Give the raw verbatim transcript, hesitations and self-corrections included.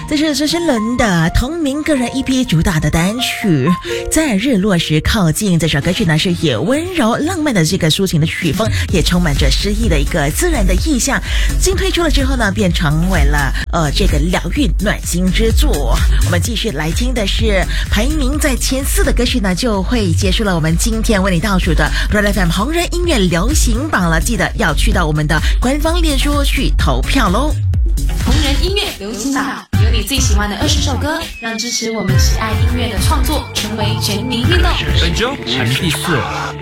这是周深伦的同名个人 E P 主打的单曲，在日落时靠近。这首歌曲呢是也温柔浪漫的这个抒情的曲风，也充满着诗意的一个自然的意象。经推出了之后呢，便成为了呃这个疗愈暖心之作。我们继续来听的是排名在前四的歌曲呢，就会结束了我们今天为你倒数的 R F M 红人音乐流行榜了。记得要去到我们的官方脸书去投票喽。 红人音乐流行榜，有你最喜欢的二十首歌，让支持我们喜爱音乐的创作成为全民运动。 本周排名第四。